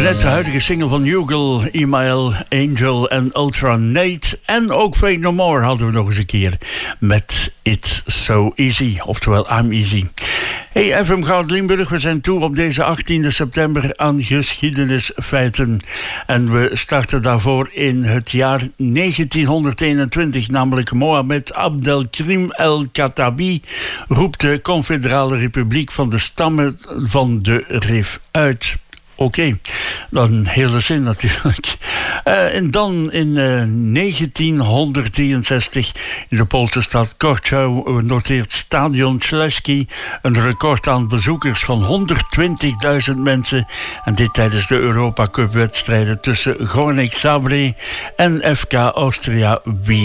Net de huidige single van Hugo, Email, Angel en Ultra Nate. En ook Fade No More hadden we nog eens een keer met It's So Easy, oftewel I'm Easy. Hey, FM Goud Limburg, we zijn toe op deze 18 september aan geschiedenisfeiten. En we starten daarvoor in het jaar 1921, namelijk Mohammed Abdelkrim El-Khattabi roept de Confederale Republiek van de Stammen van de Rif uit. Oké, dan een hele zin natuurlijk. En dan in 1963 in de Poolse stad Korczów noteert Stadion Śląski een record aan bezoekers van 120.000 mensen. En dit tijdens de Europa Cup wedstrijden tussen Górnik Zabrze en FK Austria Wien.